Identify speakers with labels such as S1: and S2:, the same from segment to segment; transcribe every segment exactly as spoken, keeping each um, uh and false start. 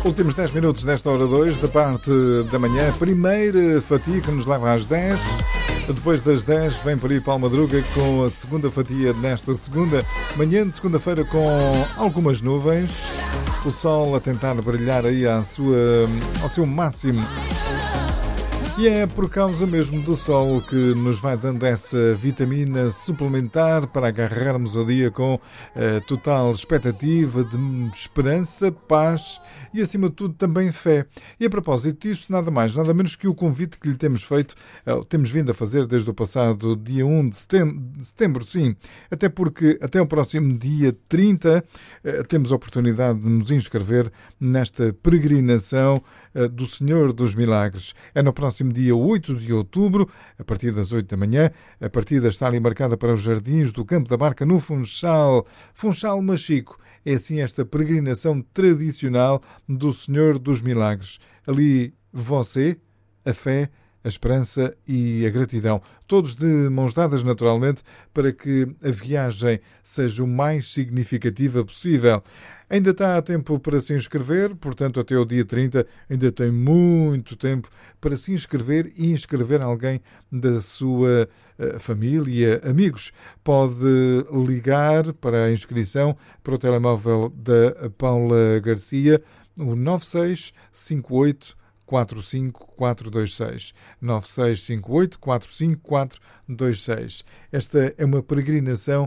S1: Últimos dez minutos desta hora dois, da parte da manhã. Primeira fatia que nos leva às dez. Depois das dez vem por aí Paulo Madruga com a segunda fatia nesta segunda manhã de segunda-feira, com algumas nuvens. O sol a tentar brilhar aí à sua, ao seu máximo. E é por causa mesmo do sol que nos vai dando essa vitamina suplementar para agarrarmos o dia com a total expectativa de esperança, paz e, acima de tudo, também fé. E a propósito disso, nada mais, nada menos que o convite que lhe temos feito, temos vindo a fazer desde o passado dia um de setembro, de setembro sim, até porque até o próximo dia trinta temos a oportunidade de nos inscrever nesta peregrinação do Senhor dos Milagres. É no próximo dia oito de outubro, a partir das oito da manhã. A partida está ali marcada para os Jardins do Campo da Barca, no Funchal, Funchal Machico. É assim esta peregrinação tradicional do Senhor dos Milagres. Ali você, a fé, a esperança e a gratidão, todos de mãos dadas naturalmente, para que a viagem seja o mais significativa possível. Ainda está a tempo para se inscrever, portanto até o dia trinta ainda tem muito tempo para se inscrever e inscrever alguém da sua uh, família, amigos. Pode ligar para a inscrição para o telemóvel da Paula Garcia, o nove seis cinco oito quatro cinco quatro dois seis. nove seis cinco oito quatro cinco quatro dois seis. Esta é uma peregrinação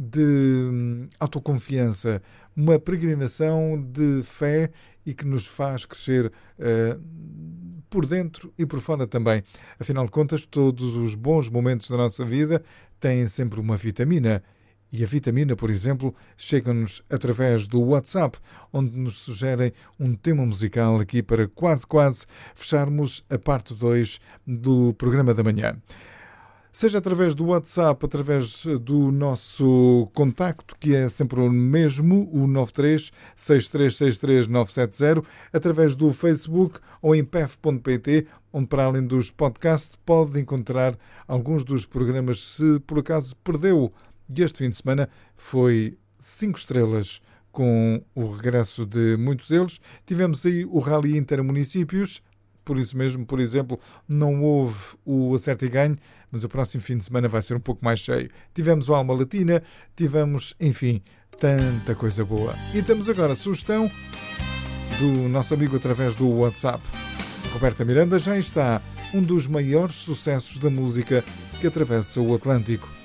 S1: de autoconfiança, uma peregrinação de fé e que nos faz crescer uh, por dentro e por fora também. Afinal de contas, todos os bons momentos da nossa vida têm sempre uma vitamina. E a vitamina, por exemplo, chega-nos através do WhatsApp, onde nos sugerem um tema musical aqui para quase, quase fecharmos a parte dois do programa da manhã. Seja através do WhatsApp, através do nosso contacto, que é sempre o mesmo, o nove três seis três seis três nove sete zero, através do Facebook ou em p e f ponto p t, onde, para além dos podcasts, pode encontrar alguns dos programas, se por acaso perdeu. E este fim de semana foi cinco estrelas, com o regresso de muitos deles. Tivemos aí o Rally Intermunicípios. Por isso mesmo, por exemplo, não houve o Acerta e Ganhe, mas o próximo fim de semana vai ser um pouco mais cheio. Tivemos o Alma Latina, tivemos, enfim, tanta coisa boa. E temos agora a sugestão do nosso amigo através do WhatsApp. Roberta Miranda já está, um dos maiores sucessos da música que atravessa o Atlântico.